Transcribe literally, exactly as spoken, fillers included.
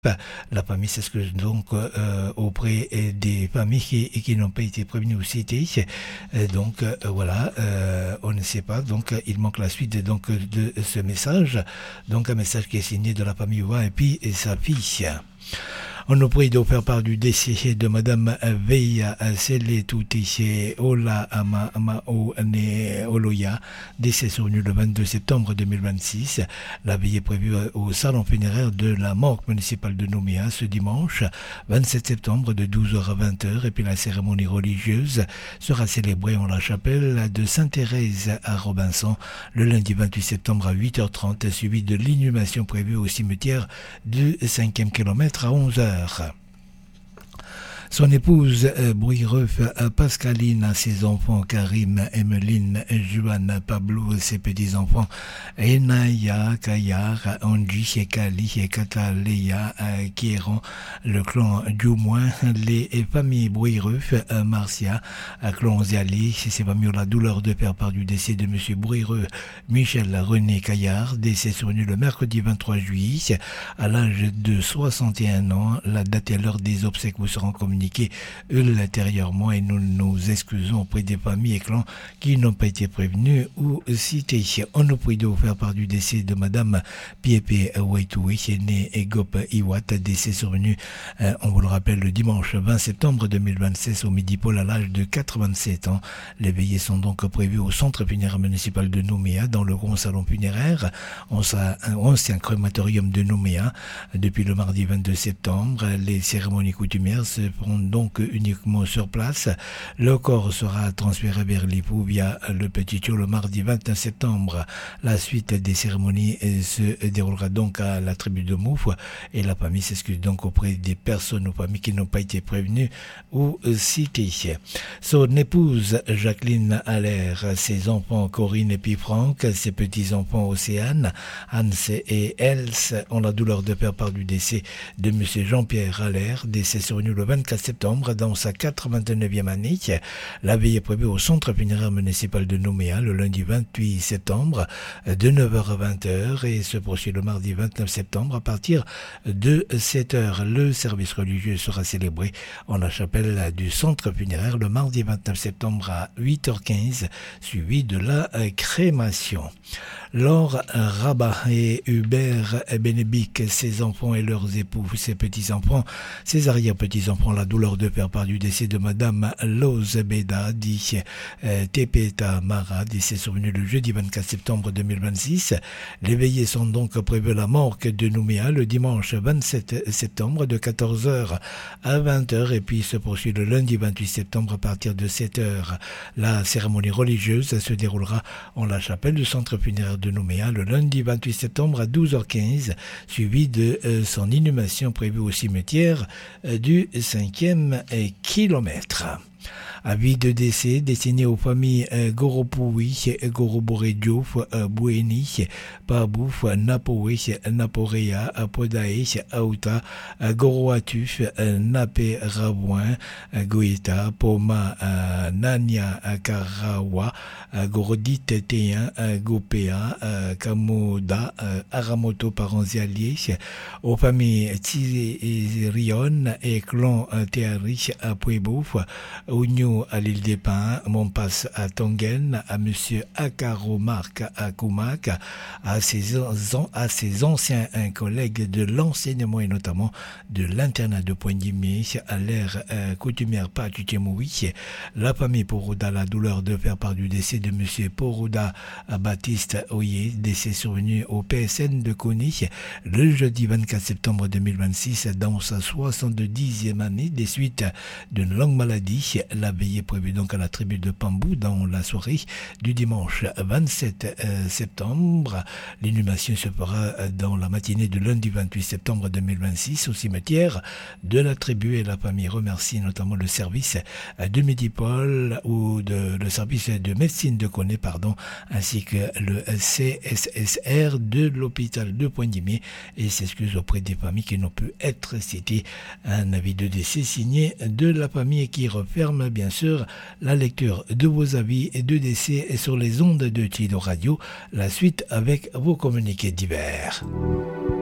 La famille s'excuse donc euh, auprès des familles qui, qui n'ont pas été prévenues ou citées. Euh, donc euh, voilà, euh, on ne sait pas. Donc il manque la suite donc de ce message. Donc un message qui est signé de la famille Ouah et puis et sa fille. On nous prie de faire part du décès de Madame Veia Seletouti Ola Ama Ama Ne Oloya, décès survenu le vingt-deux septembre deux mille vingt-six. La veillée est prévue au salon funéraire de la morgue municipale de Nouméa ce dimanche vingt-sept septembre de douze heures à vingt heures, et puis la cérémonie religieuse sera célébrée en la chapelle de Sainte-Thérèse à Robinson le lundi vingt-huit septembre à huit heures trente, suivi de l'inhumation prévue au cimetière du cinquième kilomètre à onze heures. Son épouse euh, Bouireuf euh, Pascaline, ses enfants Karim, Emeline, Juan, Pablo, ses petits-enfants Enaya, Kayar, Anji, Kali, Katalea, euh, Kieran, le clan Djoumoin, les familles Bouireuf, euh, Marcia, euh, clan Ziali, ses familles ont la douleur de faire part du décès de M. Bouireux, Michel René Caillard, décès survenu le mercredi vingt-trois juillet, à l'âge de soixante et un ans. La date et l'heure des obsèques vous seront communiquées ultérieurement, et nous nous excusons auprès des familles et clans qui n'ont pas été prévenus ou cités. On nous prie de vous faire part du décès de Madame Piepe Waitoui, née Egop Iwat, décès survenu, euh, on vous le rappelle, le dimanche vingt septembre deux mille vingt-six au midi pôle à l'âge de quatre-vingt-sept ans. Les veillées sont donc prévues au centre funéraire municipal de Nouméa, dans le grand salon funéraire, ancien crématorium de Nouméa. Depuis le mardi vingt-deux septembre, les cérémonies coutumières se feront donc uniquement sur place. Le corps sera transféré vers l'époux via le Petit Thio le mardi vingt-neuf septembre. La suite des cérémonies se déroulera donc à la tribu de Mouf, et la famille s'excuse donc auprès des personnes ou familles qui n'ont pas été prévenues ou citées. Son épouse Jacqueline Allaire, ses enfants Corinne et puis Franck, ses petits-enfants Océane, Hans et Els ont la douleur de faire part du décès de M. Jean-Pierre Allaire, décès survenu le vingt-quatre septembre dans sa quatre-vingt-neuvième année. La veille est prévue au centre funéraire municipal de Nouméa le lundi vingt-huit septembre de neuf heures à vingt heures et se poursuit le mardi vingt-neuf septembre à partir de sept heures. Le service religieux sera célébré en la chapelle du centre funéraire le mardi vingt-neuf septembre à huit heures quinze, suivi de la crémation. Laure Rabat et Hubert Benebic, ses enfants et leurs époux, ses petits-enfants, ses arrière-petits-enfants, la douleur de faire part du décès de Madame Lose Beda, dit euh, Tepeta Mara, décès survenu le jeudi vingt-quatre septembre deux mille vingt-six. Les veillées sont donc prévues à la morgue de Nouméa le dimanche vingt-sept septembre de quatorze heures à vingt heures, et puis se poursuit le lundi vingt-huit septembre à partir de sept heures. La cérémonie religieuse se déroulera en la chapelle du centre funéraire de Nouméa le lundi vingt-huit septembre à douze heures quinze, suivi de euh, son inhumation prévue au cimetière euh, du cinquième euh, kilomètre. Avis de décès destiné aux familles euh, Goropoui, Goroborediouf, euh, Boueni, Pabouf, Napoé, Naporea, Podae, Aouta, euh, Goroatuf, euh, Napé Rabouin, euh, Goïta, Poma, euh, Nania, euh, Karawa, euh, Gorodit Téen, euh, Gopéa, euh, Kamoda, euh, Aramoto Paranzialier, aux familles Tirion et Clan euh, Théari à Puebouf, Ougnou à l'île des Pins, Montpasse à Tongen, à Monsieur Akaro Marc à Koumak, à ses, à ses anciens collègues de l'enseignement et notamment de l'internat de Poigny-Mé, à l'ère euh, coutumière Patuchemoui. La famille Porouda, la douleur de faire part du décès de Monsieur Porouda Baptiste Oyer, décès survenu au P S N de Coni le jeudi vingt-quatre septembre deux mille vingt-six dans sa soixante-dixième année des suites d'une longue maladie. La veillée prévue donc à la tribu de Pambou dans la soirée du dimanche vingt-sept septembre. L'inhumation se fera dans la matinée de lundi vingt-huit septembre deux mille vingt-six au cimetière de la tribu, et la famille remercie notamment le service de Médipol ou de, le service de médecine de Coné, pardon, ainsi que le C S S R de l'hôpital de Poigny-Mé, et s'excuse auprès des familles qui n'ont pu être citées. Un avis de décès signé de la famille qui referme bien sûr la lecture de vos avis et de décès sur les ondes de Tido Radio. La suite avec vos communiqués divers.